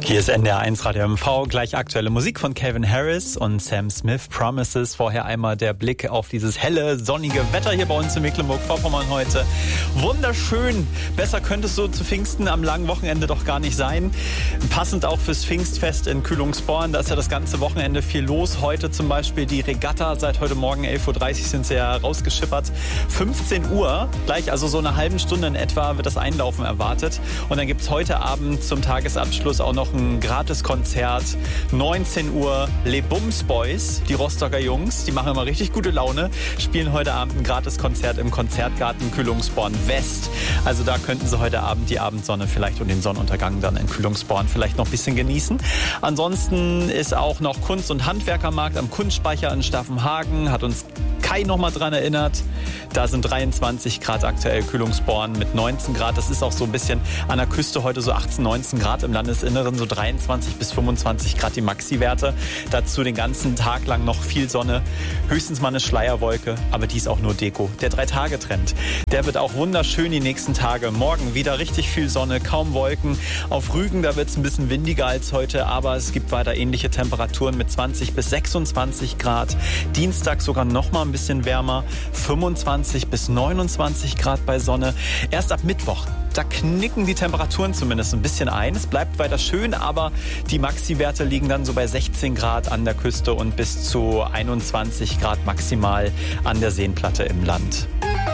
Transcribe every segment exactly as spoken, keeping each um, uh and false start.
Hier ist N D R eins Radio M V, gleich aktuelle Musik von Calvin Harris und Sam Smith, Promises. Vorher einmal der Blick auf dieses helle, sonnige Wetter hier bei uns in Mecklenburg-Vorpommern heute. Wunderschön, besser könnte es so zu Pfingsten am langen Wochenende doch gar nicht sein. Passend auch fürs Pfingstfest in Kühlungsborn, da ist ja das ganze Wochenende viel los. Heute zum Beispiel die Regatta, seit heute Morgen elf Uhr dreißig sind sie ja rausgeschippert. fünfzehn Uhr, gleich also so eine halbe Stunde in etwa wird das Einlaufen erwartet. Und dann gibt es heute Abend zum Tagesabschluss auch noch ein Gratiskonzert. neunzehn Uhr Les Bums Boys, die Rostocker Jungs, die machen immer richtig gute Laune, spielen heute Abend ein Gratiskonzert im Konzertgarten Kühlungsborn West. Also da könnten Sie heute Abend die Abendsonne vielleicht und den Sonnenuntergang dann in Kühlungsborn vielleicht noch ein bisschen genießen. Ansonsten ist auch noch Kunst- und Handwerkermarkt am Kunstspeicher in Staffenhagen, hat uns Kai noch mal dran erinnert. Da sind dreiundzwanzig Grad aktuell Kühlungsborn mit neunzehn Grad. Das ist auch so ein bisschen an der Küste heute so achtzehn, neunzehn Grad, im Landesinneren so dreiundzwanzig bis fünfundzwanzig Grad die Maxi-Werte. Dazu den ganzen Tag lang noch viel Sonne, höchstens mal eine Schleierwolke, aber die ist auch nur Deko. Der Drei-Tage-Trend, der wird auch wunderschön die nächsten Tage. Morgen wieder richtig viel Sonne, kaum Wolken. Auf Rügen, da wird es ein bisschen windiger als heute, aber es gibt weiter ähnliche Temperaturen mit zwanzig bis sechsundzwanzig Grad. Dienstag sogar noch mal ein bisschen wärmer, fünfundzwanzig bis neunundzwanzig Grad bei Sonne. Erst ab Mittwoch, da knicken die Temperaturen zumindest ein bisschen ein. Es bleibt weiter schön, aber die Maxi-Werte liegen dann so bei sechzehn Grad an der Küste und bis zu einundzwanzig Grad maximal an der Seenplatte im Land.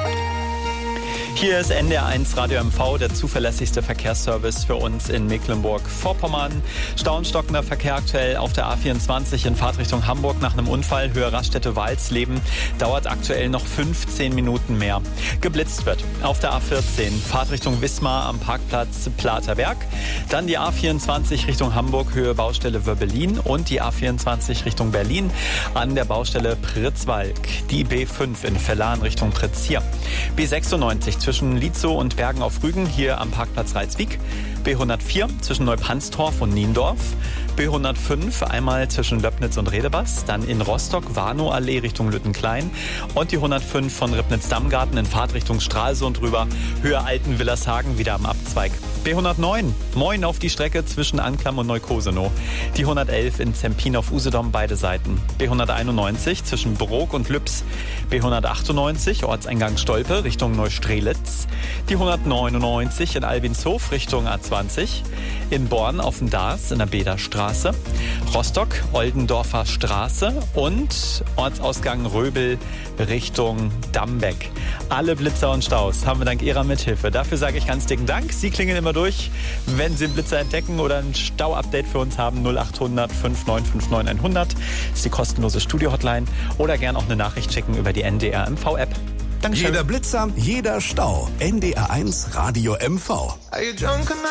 Hier ist N D R eins Radio M V, der zuverlässigste Verkehrsservice für uns in Mecklenburg-Vorpommern. Stauenstockender Verkehr aktuell auf der A vierundzwanzig in Fahrtrichtung Hamburg nach einem Unfall, Höhe Raststätte-Walsleben, dauert aktuell noch fünfzehn Minuten mehr. Geblitzt wird auf der A vierzehn, Fahrtrichtung Wismar am Parkplatz Platerberg. Dann die A vierundzwanzig Richtung Hamburg, Höhe Baustelle Wöbbelin und die A vierundzwanzig Richtung Berlin an der Baustelle Pritzwalk. Die B fünf in Vellan Richtung Pritzhier. B sechsundneunzig zwischen Lietzow und Bergen auf Rügen, hier am Parkplatz Reitswiek. B hundertvier zwischen Neupandstorf und Niendorf. B hundertfünf einmal zwischen Löbnitz und Redebas. Dann in Rostock, Warnow-Allee Richtung Lüttenklein. Und die hundertfünf von Ribnitz-Dammgarten in Fahrtrichtung Stralsund rüber. Höhe Alten-Willershagen wieder am Abzweig. B hundertneun, Moin auf die Strecke zwischen Anklam und Neukosenow. Die hundertelf in Zempin auf Usedom, beide Seiten. B hunderteinundneunzig zwischen Brok und Lübs. B hundertachtundneunzig Ortseingang Stolpe Richtung Neustrelitz. Die hundertneunundneunzig in Albinshof Richtung A zwanzig. In Born auf dem Dars in der Bederstraße. Rostock, Oldendorfer Straße und Ortsausgang Röbel Richtung Dambeck. Alle Blitzer und Staus haben wir dank Ihrer Mithilfe. Dafür sage ich ganz dicken Dank. Sie klingeln immer durch, wenn Sie einen Blitzer entdecken oder ein Stau-Update für uns haben. null achthundert fünf neun fünf neun hundert ist die kostenlose Studio-Hotline. Oder gern auch eine Nachricht schicken über die N D R M V-App. Dankeschön. Jeder Blitzer, jeder Stau. N D R eins Radio M V.